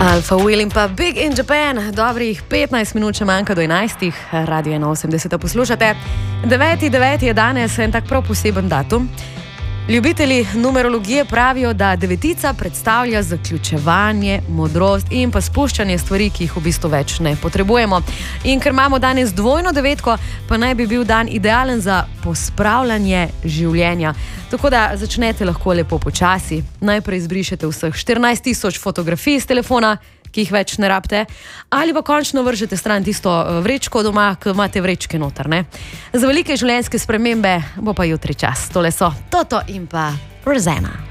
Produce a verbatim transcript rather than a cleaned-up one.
Alpha Will in pa Big in Japan, dobrih petnajst minut še manjka do enajstih, Radio ena osemdeset poslušate. deveti deveti je danes en tak prav poseben datum. Ljubitelji numerologije pravijo, da devetica predstavlja zaključevanje, modrost in pa spuščanje stvari, ki jih v bistvu več ne potrebujemo. In ker imamo danes dvojno devetko, pa naj bi bil dan idealen za pospravljanje življenja. Tako da začnete lahko lepo počasi. Najprej izbrišete vseh štirinajst tisoč fotografij z telefona, ki jih več ne rabite, ali pa končno vržete stran tisto vrečko doma, ki imate vrečke noter, ne? Za velike življenjske spremembe bo pa jutri čas. Tole so Toto in pa Rosanna.